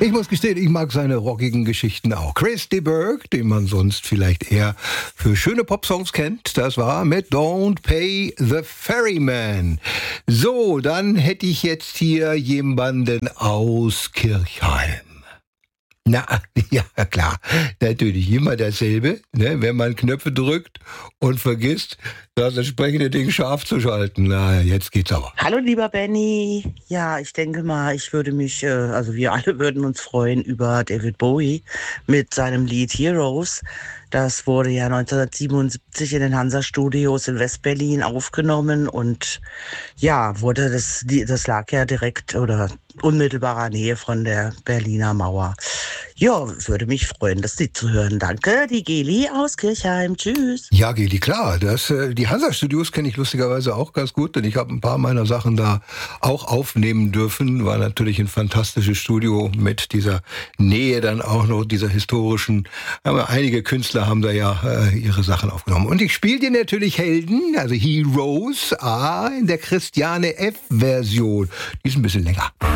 Ich muss gestehen, ich mag seine rockigen Geschichten auch. Chris de Burgh, den man sonst vielleicht eher für schöne Popsongs kennt, das war mit Don't Pay the Ferryman. So, dann hätte ich jetzt hier jemanden aus Kirchheim. Na, ja klar, natürlich immer dasselbe, ne? Wenn man Knöpfe drückt und vergisst, das entsprechende Ding scharf zu schalten. Na, jetzt geht's aber. Hallo lieber Benny. Ja, ich denke mal, ich würde mich, also wir alle würden uns freuen über David Bowie mit seinem Lied Heroes. Das wurde ja 1977 in den Hansa-Studios in West-Berlin aufgenommen und ja, das lag ja direkt oder unmittelbarer Nähe von der Berliner Mauer. Ja, würde mich freuen, das Lied zu hören. Danke, die Geli aus Kirchheim. Tschüss. Ja, Geli, klar. Die Hansa-Studios kenne ich lustigerweise auch ganz gut, denn ich habe ein paar meiner Sachen da auch aufnehmen dürfen. War natürlich ein fantastisches Studio mit dieser Nähe dann auch noch, dieser historischen. Aber einige Künstler haben da ja ihre Sachen aufgenommen. Und ich spiele dir natürlich Helden, also Heroes, in der Christiane F-Version. Die ist ein bisschen länger.